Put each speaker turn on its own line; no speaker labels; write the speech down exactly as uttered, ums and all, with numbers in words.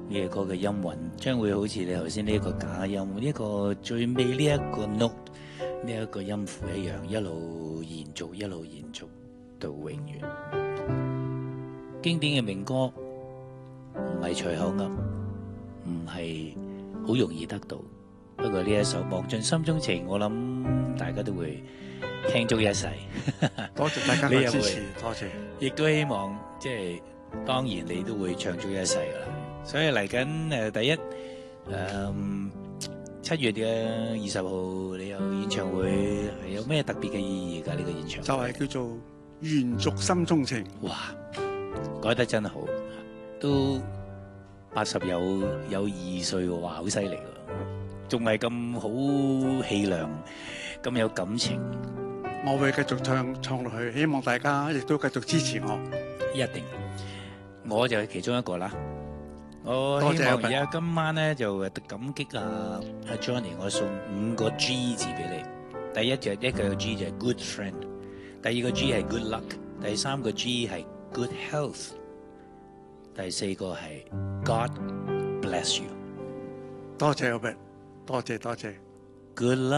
呢個歌嘅音韻，將會好似你頭先呢一個假音，呢、這、一個最尾呢一個 note，呢一個音符一樣，一路延續，一路延續到永遠。經典嘅名歌唔係隨口噏，唔係好容易得到。不過呢一首《忘盡心中情》，我諗大家都會聽足一世。
多謝大家嘅支持，多謝。
亦都希望即係當然你都會唱足一世噶啦。所以嚟緊誒第一誒七、呃、月嘅二十號，你有演唱會，係有咩特別嘅意義㗎？呢、這個演唱會
就係、是、叫做《延續心中情》。
哇，改得真好，都八十有有二歲喎，哇，好犀利喎！仲係咁好氣量，咁有感情。
我會繼續唱唱落去，希望大家亦都繼續支持我。
一定，我就係其中一個啦。我希望而家今晚咧就感激啊阿 Johnny，我送五個 G 字俾你。第一就一個 G 就係 Good Friend， 第二個 G 係 Good Luck， 第三個 G 係 Good Health， 第四個係 God Bless You。
多謝 Robert，多謝多謝。
Good luck。